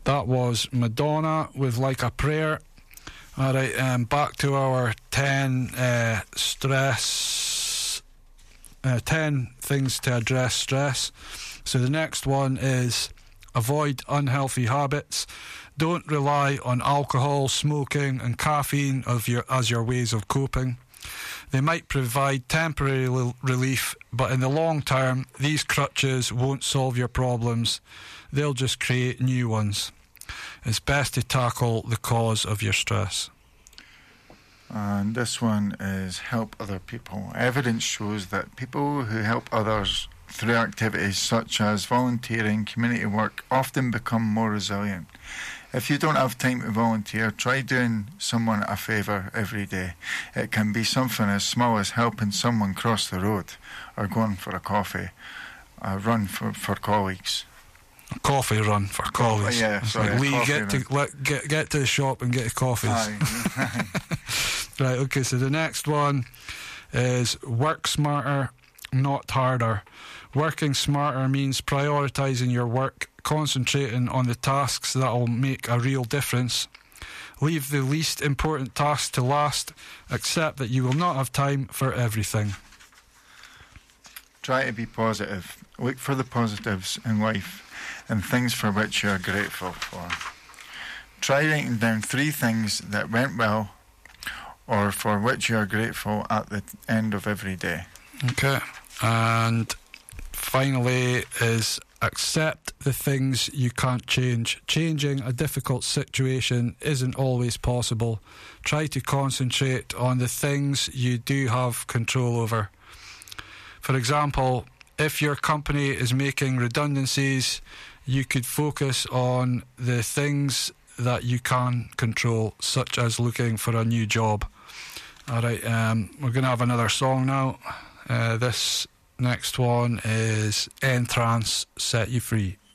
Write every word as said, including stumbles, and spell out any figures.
That was Madonna with Like a Prayer. Alright, um, back to our ten uh, stress, uh, ten things to address stress. So the next one is avoid unhealthy habits. Don't rely on alcohol, smoking and caffeine of your, as your ways of coping. They might provide temporary l- relief, but in the long term, these crutches won't solve your problems. They'll just create new ones. It's best to tackle the cause of your stress. And this one is help other people. Evidence shows that people who help others through activities such as volunteering, community work, often become more resilient. If you don't have time to volunteer, try doing someone a favour every day. It can be something as small as helping someone cross the road or going for a coffee, a run for, for colleagues. A coffee run for colleagues. Oh, yeah, sorry. Like, Lee, coffee get to, let, get, get to the shop and get the coffees. Aye. Right, okay, so the next one is work smarter, not harder. Working smarter means prioritising your work, concentrating on the tasks that will make a real difference. Leave the least important tasks to last. Accept that you will not have time for everything. Try to be positive. Look for the positives in life and things for which you are grateful for. Try writing down three things that went well or for which you are grateful at the end of every day. Okay. And finally is accept the things you can't change. Changing a difficult situation isn't always possible. Try to concentrate on the things you do have control over. For example, if your company is making redundancies, you could focus on the things that you can control, such as looking for a new job. Alright, um, we're going to have another song now. Uh, this next one is Entrance, Set You Free.